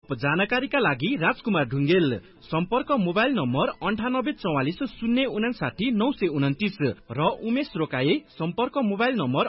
थप जानकारीका लागि राजकुमार ढुङ्गेल सम्पर्क मोबाइल नम्बर 9844095929 र उमेश रोकाए सम्पर्क मोबाइल नम्बर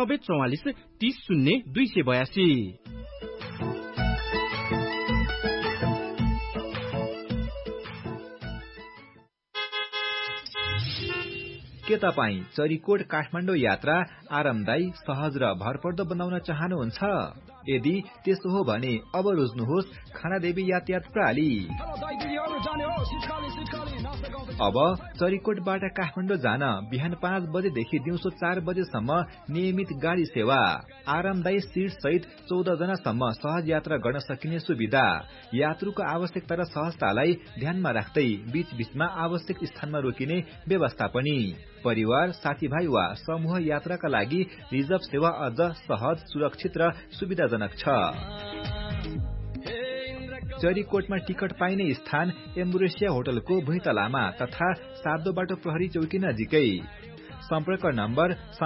9844300282। के तपाईँ चरीकोट काठमाडौँ यात्रा आरामदायी, सहज र भरपर्दो बनाउन चाहनुहुन्छ? यदि त्यसो हो भने अब रोज्नुहोस् खानादेवी यातायात प्रणाली। अब चरीकोटबाट काठमाडौँ जान बिहान 5 बजेदेखि दिउँसो 4 बजेसम्म नियमित गाडी सेवा, आरामदायी सीट सहित 14 जनासम्म सहज यात्रा गर्न सकिने सुविधा, यात्रुको आवश्यकता र सहजतालाई ध्यानमा राख्दै बीच बीचमा आवश्यक स्थानमा रोकिने व्यवस्था पनि। परिवार, साथीभाइ वा समूह यात्राका लागि रिजर्भ सेवा अझ सहज, सुरक्षित र सुविधाजनक छ। चरीकोटमा टिकट पाइने स्थान एम्बुरेसिया होटलको भुइँतलामा तथा सातो बाटो प्रहरी चौकी नजिकै। सम्पर्क नम्बर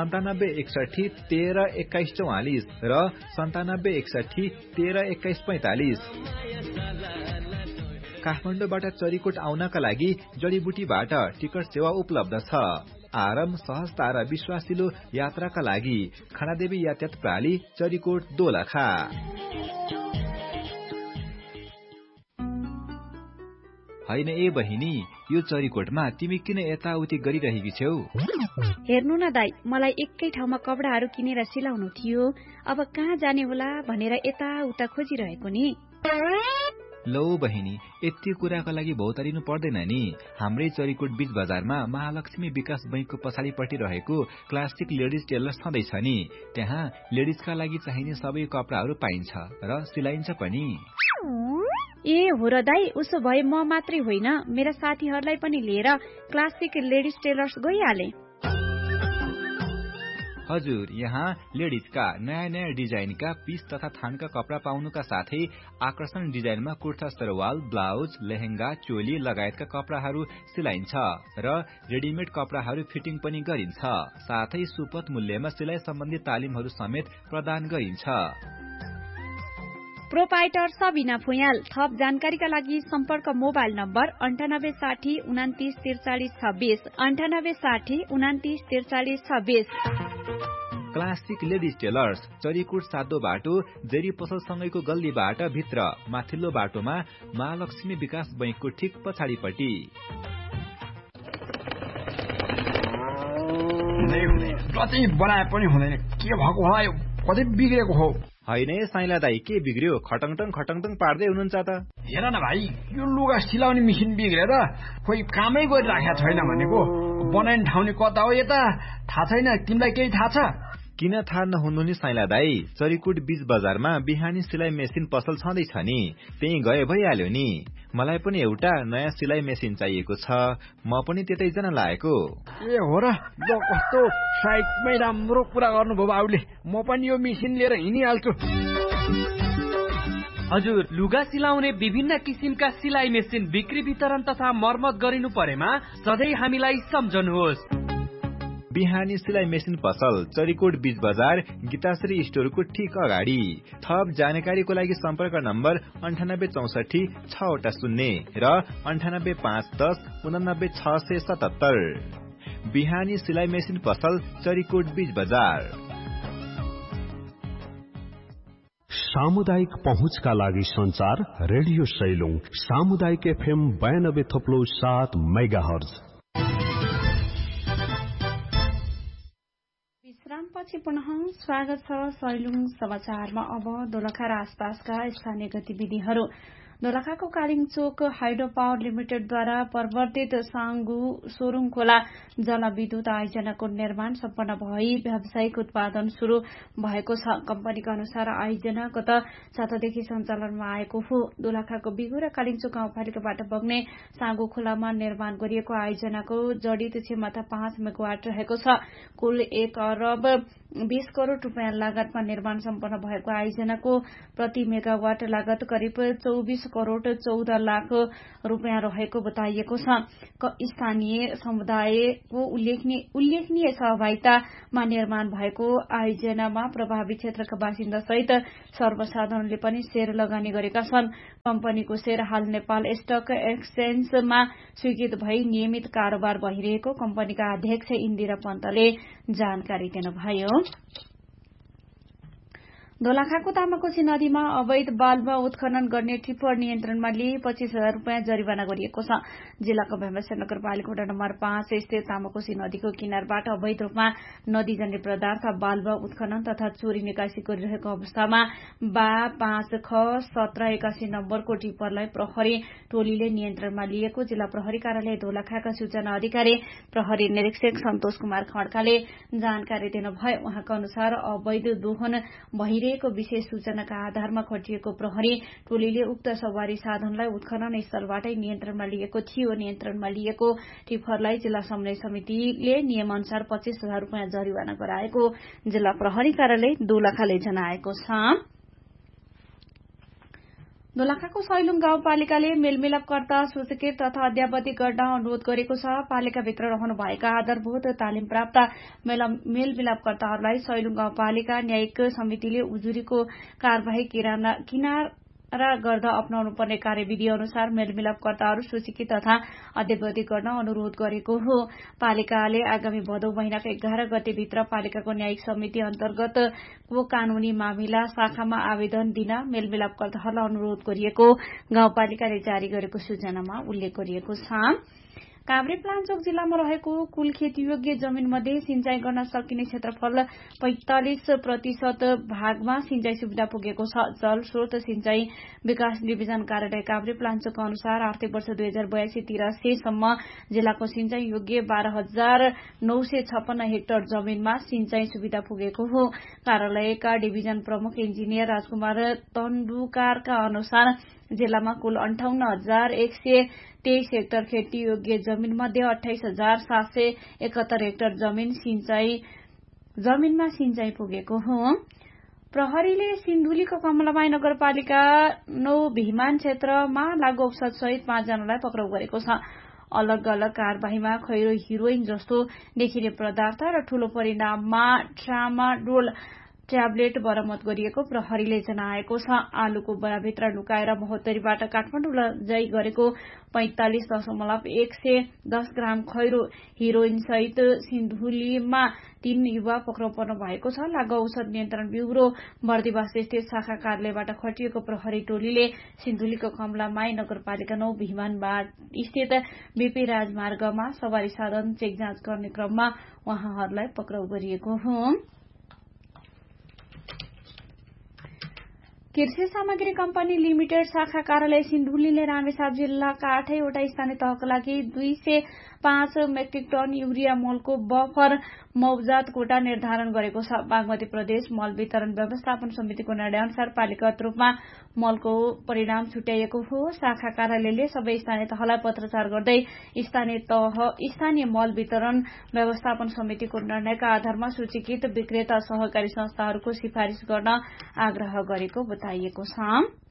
9761132144 र 9761132145। काठमाडौँबाट चरीकोट आउनका लागि जडीबुटीबाट टिकट सेवा उपलब्ध छ। आराम, सहजता र विश्वासिलो यात्राका लागि खानादेवी यातायात प्रणाली, चरीकोट दोलखा। हैन ए बहिनी, यो चरीकोटमा तिमी किन यताउति गरिरहेकी छेउ? हेर्नु न दाइ, मलाई एकै ठाउँमा कपडाहरू किनेर सिलाउनु थियो। अब कहाँ जाने होला भनेर यताउता खोजिरहेको नि। लौ बहिनी, यति कुराको लागि भौतारिनु पर्दैन नि। हाम्रै चरीकोट बीच बजारमा महालक्ष्मी विकास बैंकको पछाडिपट्टि रहेको क्लासिक लेडिज टेलर छँदैछ नि। त्यहाँ लेडिजका लागि चाहिने सबै कपडाहरू पाइन्छ र सिलाइन्छ पनि। ए हो र दाइ, उसो भए म मात्रै होइन, मेरा साथीहरूलाई पनि लिएर क्लासिक लेडिज टेलर्स गइहाले। हजुर, यहाँ लेडिजका नयाँ नयाँ डिजाइनका पीस तथा थानका कपडा पाउनुका साथै आकर्षण डिजाइनमा कुर्ता, सरवाल, ब्लाउज, लेहेंगा, चोली लगायतका कपडाहरू सिलाइन्छ र रेडिमेड कपडाहरू फिटिङ पनि गरिन्छ। साथै सुपथ मूल्यमा सिलाइ सम्बन्धी तालिमहरू समेत प्रदान गरिन्छ। प्रोपाइटर सबिना फुयाल। थप जानकारीका लागि सम्पर्क mobile number 9860294326 9860294326। Classic ladies tailors, Charikot सातो बाटो, जेरी पसलसँगैको गल्लीबाट भित्र माथिल्लो बाटोमा महालक्ष्मी विकास बैंकको ठिक पछाडिपट्टि। जति बनाए पनि हुँदैन, के भएको होला, यो कतै बिग्रेको हो। होइन साइला दाई, के बिग्रियो? खटङटङ खटङटङ पार्दै हुनुहुन्छ त। हेर न भाइ, यो लुगा सिलाउने मेसिन बिग्रेर खोइ कामै गरिराखेको छैन भनेको। बनाइने ठाउँ नि कता हो यता, थाहा छैन। तिमीलाई केही थाहा छ? किन थाहा नहुनु नि साइला दाई, चरीकोट बीच बजारमा बिहानी सिलाइ मेसिन पसल छँदैछ नि, त्यही गए भइहाल्यो नि। मलाई पनि एउटा नयाँ सिलाइ मेसिन चाहिएको छ, म पनि त्यतै जान लागेको। ए हो र, ल कस्तो साइडमै राम्रो कुरा गर्नुभयो बाबुले। म पनि यो मेसिन लिएर हिँडिहाल्छु। हजुर, लुगा सिलाउने विभिन्न किसिमका सिलाइ मेसिन बिक्री वितरण तथा मर्मत गरिनु परेमा सधैँ हामीलाई सम्झनुहोस्। बिहानी सिलाइ मेसिन पसल, चरीकोट बीच बजार, गीताश्री स्टोरको ठिक अगाडि। थप जानकारीको लागि सम्पर्क नम्बर 9864 6 र 9851089677। बिहानी सिलाइ मेसिन पसल, चरीकोट बीच बजार। सामुदायिक पहुँचका लागि संचार रेडियो सैलुङ, सामुदायिक FM 92.7 मेगाहर्ज। विश्रामपछि पुनः स्वागत छ सैलुङ समाचारमा। अब दोलखा र आसपासका स्थानीय गतिविधिहरू। दोलखाको कालिङचोक हाइड्रो पावर लिमिटेडद्वारा प्रवर्तित साङ्गु सोरुङ खोला जलविद्युत आयोजनाको निर्माण सम्पन्न भई व्यावसायिक उत्पादन शुरू भएको छ। कम्पनीका अनुसार आयोजना गत सातादेखि सञ्चालनमा आएको हो। दोलखाको बिगु र कालिङचोक गाउँपालिकाबाट बग्ने साङ्गु खोलामा निर्माण गरिएको आयोजनाको जडित क्षमता 5 मेगावाट रहेको छ। कुल 1 अरब 20 करोड़ रुपियाँ लागतमा निर्माण सम्पन्न भएको आयोजनाको प्रति मेगावाट लागत करिब 24 करोड 14 लाख रुपियाँ रहेको बताइएको छ। स्थानीय समुदायको उल्लेखनीय सहभागितामा निर्माण भएको आयोजनामा प्रभावित क्षेत्रका बासिन्दा सहित सर्वसाधारणले पनि शेयर लगानी गरेका छन्। कम्पनीको शेयर हाल नेपाल स्टक एक्सचेन्जमा स्वीकृत भई नियमित कारोबार भइरहेको कम्पनीका अध्यक्ष इन्दिरा पन्तले जानकारी दिनुभयो। दोलखाको तामाकोशी नदीमा अवैध बालुवा उत्खनन गर्ने टिप्पर नियन्त्रणमा लिए 25,000 रुपियाँ जरिवाना गरिएको छ। जिल्लाको भीमसेन नगरपालिका वडा नम्बर 5 स्थित तामाकोशी नदीको किनारबाट अवैध रूपमा नदीजन्य पदार्थ बालुवा उत्खनन तथा चोरी निकासी गरिरहेको अवस्थामा 5ख1781 नम्बरको टिप्परलाई प्रहरी टोलीले नियन्त्रणमा लिएको जिल्ला प्रहरी कार्यालय दोलखाका सूचना अधिकारी प्रहरी निरीक्षक सन्तोष कुमार खड्काले जानकारी दिनुभयो। उहाँका अनुसार अवैध दोहन भइरहेको विशेष सूचनाका आधारमा खटिएको प्रहरी टोलीले उक्त सवारी साधनलाई उत्खनन स्थलबाटै नियन्त्रणमा लिएको थियो। नियन्त्रणमा लिएको टिप्परलाई जिल्ला समन्वय समितिले नियमअनुसार 25,000 रुपियाँ जरिवाना गराएको जिल्ला प्रहरी कार्यालय दोलखाले जनाएको छ। दोलखाको सैलुङ गाउँपालिकाले मेलमिलापकर्ता सूचीकृत तथा अद्यावधि गर्न अनुरोध गरेको छ। पालिकाभित्र रहनुभएका आधारभूत तालिम प्राप्त मेलमिलापकर्ताहरूलाई सैलुङ गाउँपालिका न्यायिक समितिले उजुरीको कार्यवाही किनारा गर्दा अपनाउनु पर्ने कार्यविधि अनुसार मेलमिलापकर्ताहरू सूचीकृत तथा अद्यावधि गर्न अनुरोध गरेको हो। पालिकाले आगामी भदौ महिनाको 11 गतेभित्र पालिकाको न्यायिक समिति अन्तर्गतको कानूनी मामिला शाखामा आवेदन दिन मेलमिलापकर्ताहरूलाई अनुरोध गरिएको गाउँपालिकाले जारी गरेको सूचनामा उल्लेख गरिएको छ। काभ्रेपलाञ्चोक जिल्लामा रहेको कुल खेतीयोग्य जमीनमध्ये सिंचाई गर्न सकिने क्षेत्रफल 45% भागमा सिंचाई सुविधा पुगेको छ। जल स्रोत सिंचाई विकास डिभिजन कार्यालय काभ्रेपलाञ्चोकका अनुसार आर्थिक वर्ष 2082-83 सम्म जिल्लाको सिंचाई योग्य 12,956 हेक्टर जमीनमा सिंचाई सुविधा पुगेको हो। कार्यालयका डिभिजन प्रमुख इन्जिनियर राजकुमार तण्डुकारका अनुसार जिल्लामा कुल 58,123 हेक्टर खेतीयोग्य जमीन मध्ये 28,771 हेक्टर जमीनमा सिंचाई पुगेको हो। प्रहरीले सिन्धुलीको कमलामाई नगरपालिका 9 भिमान क्षेत्रमा लागू औषध सहित 5 जनालाई पक्राउ गरेको छ। अलग अलग कार्यवाहीमा खैरो हिरोइन जस्तो देखिने पदार्थ र ठूलो परिमाणमा ट्रामाडोल ट्याब्लेट बरामद गरिएको प्रहरीले जनाएको छ। आलुको बोराभित्र लुकाएर महोत्तरीबाट काठमाडौँ लजाई गरेको 45.110 ग्राम खैरो हिरोइन सहित सिन्धुलीमा 3 युवा पक्राउ पर्नु भएको छ। लागू औषध नियन्त्रण ब्यूरो बर्दिवास स्थित शाखा कार्यालयबाट खटिएको प्रहरी टोलीले सिन्धुलीको कमलामाई नगरपालिका 9 भिमानबाट स्थित बीपी राजमार्गमा सवारी साधन चेक जाँच गर्ने क्रममा उहाँहरूलाई पक्राउ गरिएको हो। कृषि सामग्री कम्पनी लिमिटेड शाखा कार्यालय सिन्धुलीले रामेछाप जिल्लाका 8वटा स्थानीय तहका लागि 205 मेट्रिक टन युरिया मलको बफर मौजात कोटा निर्धारण गरेको छ। बागमती प्रदेश मल वितरण व्यवस्थापन समितिको निर्णयअनुसार पालिकागत रूपमा मलको परिणाम छुट्याइएको हो। शाखा कार्यालयले सबै स्थानीय तहलाई पत्राचार गर्दै स्थानीय मल वितरण व्यवस्थापन समितिको निर्णयका आधारमा सूचीकृत विक्रेता सहकारी संस्थाहरूको सिफारिश गर्न आग्रह गरेको बताइएको छ।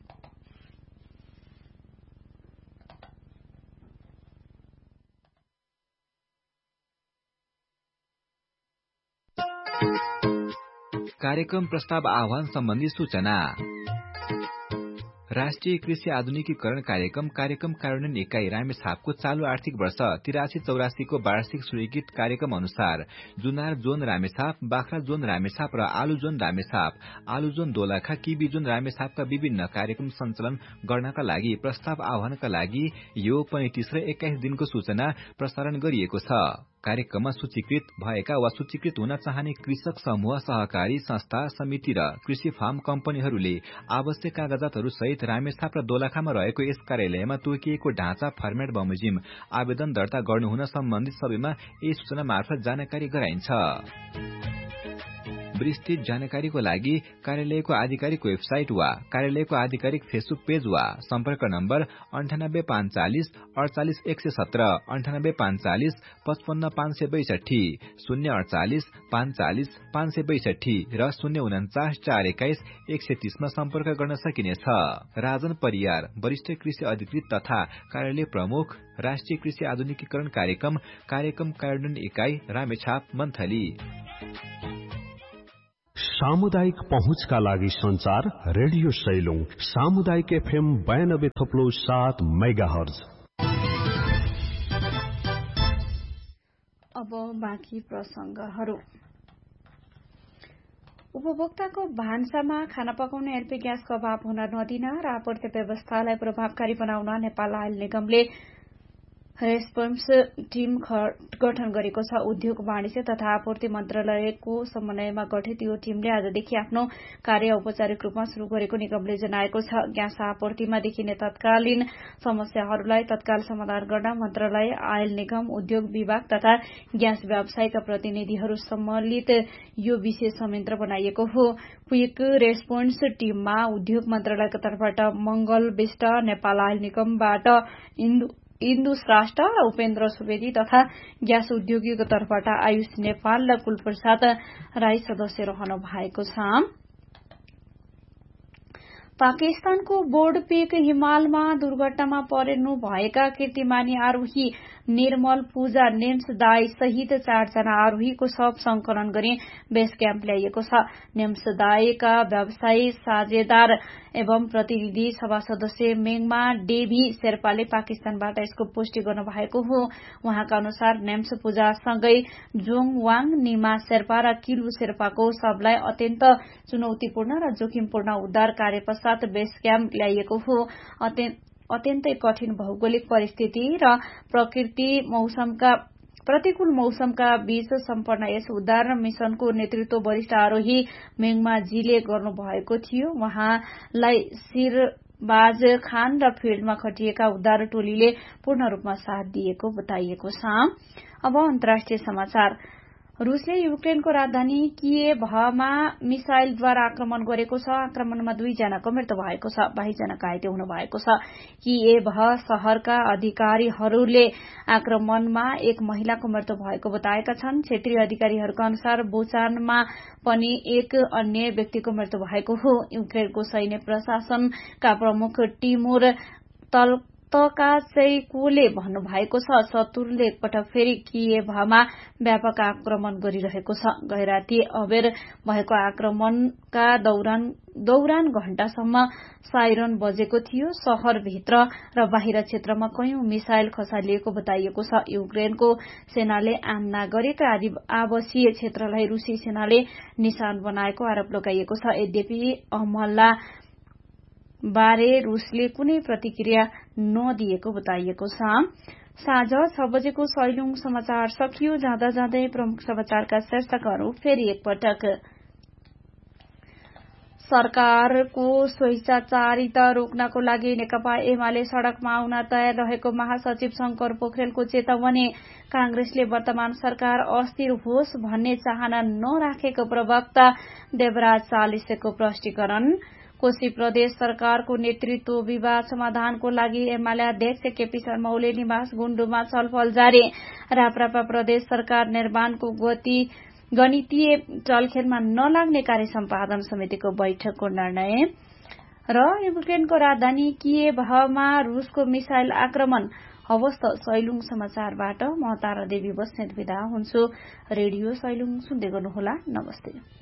कार्यक्रम प्रस्ताव आह्वान सम्बन्धी सूचना। राष्ट्रिय कृषि आधुनिकीकरण कार्यक्रम कार्यान्वयन इकाई रामेछापको चालू आर्थिक वर्ष 83-84 को वार्षिक स्वीकृत कार्यक्रम अनुसार जुनार जोन रामेछाप, बाख्रा जोन रामेछाप र आलु जोन रामेछाप, आलु जोन दोलखा, किबी जोन रामेछापका विभिन्न कार्यक्रम सञ्चालन गर्नका लागि प्रस्ताव आह्वानका लागि यो 35 र 21 दिनको सूचना प्रसारण गरिएको छ। कार्यक्रममा सूचीकृत भएका वा सूचीकृत हुन चाहने कृषक समूह, सहकारी संस्था, समिति र कृषि फार्म कम्पनीहरूले आवश्यक कागजातहरू सहित रामेछाप र दोलखामा रहेको यस कार्यालयमा तोकिएको ढाँचा फर्मेट बमोजिम आवेदन दर्ता गर्नुहुन सम्बन्धित सबैमा यही सूचना मार्फत जानकारी गराइन्छ। विस्तृत जानकारीको लागि कार्यालयको आधिकारिक वेबसाइट वा कार्यालयको आधिकारिक फेसबुक पेज वा सम्पर्क नम्बर 9845 48117 9845 55562 048 45 562 र 049 421 130 मा सम्पर्क गर्न सकिनेछ। राजन परियार, वरिष्ठ कृषि अधिकृत तथा कार्यालय प्रमुख, राष्ट्रिय कृषि आधुनिकीकरण कार्यक्रम कार्यान्वयन इकाइ, रामेछाप, मन्थली। सामुदायिक पहुँचका लागि संचार रेडियो सैलुङ सामुदायिक FM 92.7 मेगाहर्ज। अब बाँकी प्रसंगहरू। उपभोक्ताको भान्सामा खाना पकाउने एलपी ग्यासको अभाव हुन नदिन र आपूर्ति व्यवस्थालाई प्रभावकारी बनाउन नेपाल आयल निगमले रेस्पोन्स टीम गठन गरेको छ। उद्योग वाणिज्य तथा आपूर्ति मन्त्रालयको समन्वयमा गठित यो टीमले आजदेखि आफ्नो कार्य औपचारिक रूपमा शुरू गरेको निगमले जनाएको छ। ग्यास आपूर्तिमा देखिने तत्कालीन समस्याहरूलाई तत्काल समाधान गर्न मन्त्रालय, आयल निगम, उद्योग विभाग तथा ग्यास व्यवसायका प्रतिनिधिहरू सम्मिलित यो विशेष संयन्त्र बनाइएको हो। क्विक रेस्पोन्स टीममा उद्योग मन्त्रालयको तर्फबाट मंगल विष्ट, नेपाल आयल निगमबाट इन्दु श्रेष्ठ र उपेन्द्र सुवेदी तथा ग्यास उद्योगीको तर्फबाट आयुष नेपाल र कुलप्रसाद राई सदस्य रहनु भएको छ। पाकिस्तानको बोर्डपेक हिमालमा दुर्घटनामा परिनु भएका कीर्तिमानी आरोही निर्मल पूजा नेम्स दाई सहित 4 जना आरोहीको शव संकलन गरी बेस क्याम्प ल्याइएको छ। नेम्स दाईका व्यवसायी साझेदार एवं प्रतिनिधि सभा सदस्य मेङमा डेभी शेर्पाले पाकिस्तानबाट यसको पुष्टि गर्नु भएको हो। उहाँका अनुसार names पूजासँगै Jong Wang, Nima Sherpa र किलु शेर्पाको शवलाई अत्यन्त चुनौतीपूर्ण र जोखिमपूर्ण उद्धार कार्य पश्चात बेस क्याम्प ल्याइएको हो। अत्यन्तै कठिन भौगोलिक परिस्थिति र प्रतिकूल मौसमका बीच सम्पन्न यस उद्धार मिशनको नेतृत्व वरिष्ठ आरोही मेङमाजीले गर्नुभएको थियो। उहाँलाई सिरबाज खान र फिल्डमा खटिएका उद्धार टोलीले पूर्ण रूपमा साथ दिएको बताइएको छ। अब अन्तर्राष्ट्रिय समाचार। रूसले युक्रेनको राजधानी किएभमा मिसाइलद्वारा आक्रमण गरेको छ। आक्रमणमा 2 जनाको मृत्यु भएको छ, 22 जना घाइते हुनु भएको छ। किएभ शहरका अधिकारीहरूले आक्रमणमा एक महिलाको मृत्यु भएको बताएका छन्। क्षेत्रीय अधिकारीहरूका अनुसार बुचानमा पनि एक अन्य व्यक्तिको मृत्यु भएको हो। युक्रेनको सैन्य प्रशासनका प्रमुख टिमोर तकाचेकोले भन्नुभएको छ, शत्रुले एकपटक फेरि किएभमा व्यापक आक्रमण गरिरहेको छ। गैराती अबेर भएको आक्रमणका दौरान घण्टासम्म साइरन बजेको थियो। शहरभित्र र बाहिर क्षेत्रमा कयौं मिसाइल खसालिएको बताइएको छ। युक्रेनको सेनाले आम नागरिक आवासीय क्षेत्रलाई रूसी सेनाले निशान बनाएको आरोप लगाइएको छ। यद्यपि हमला बारे रूसले कुनै प्रतिक्रिया नदिएको बताइएको छ। साँझ 6 बजेको सैलुङ समाचार सकियो। जाँदा जाँदै प्रमुख समाचारका शीर्षकहरू फेरि एकपटक। सरकारको स्वेच्छाचारिता रोक्नको लागि नेकपा एमाले सड़कमा आउन तयार रहेको महासचिव शंकर पोखरेलको चेतावनी। कांग्रेसले वर्तमान सरकार अस्थिर होस् भन्ने चाहना नराखेको प्रवक्ता देवराज चालिसेको प्रष्टीकरण। कोशी प्रदेश सरकारको नेतृत्व विवाद समाधानको लागि एमाले अध्यक्ष केपी शर्मा ओली निवास गुण्डुमा छलफल जारी। राप्रपा प्रदेश सरकार निर्माणको गणितीय चलखेलमा नलाग्ने कार्य सम्पादन समितिको बैठकको निर्णय। र युक्रेनको राजधानी किएभमा रूसको मिसाइल आक्रमण। हवस् त सैलुङ समाचारबाट म तारा देवी बस्नेत बिदा हुन्छु। रेडियो सैलुङ सुन्दै गर्नुहोला। नमस्ते।